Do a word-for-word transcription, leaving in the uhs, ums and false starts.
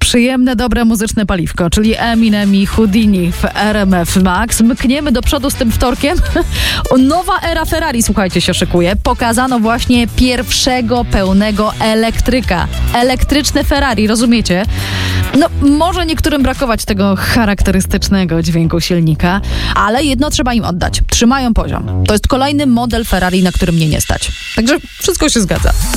Przyjemne, dobre muzyczne paliwko, czyli Eminem i Houdini w R M F Max. Mkniemy do przodu z tym wtorkiem. Nowa era Ferrari, słuchajcie, się szykuje. Pokazano właśnie pierwszego pełnego elektryka. Elektryczne Ferrari, rozumiecie? No, może niektórym brakować tego charakterystycznego dźwięku silnika, ale jedno trzeba im oddać. Trzymają poziom. To jest kolejny model Ferrari, na którym mnie nie stać. Także wszystko się zgadza.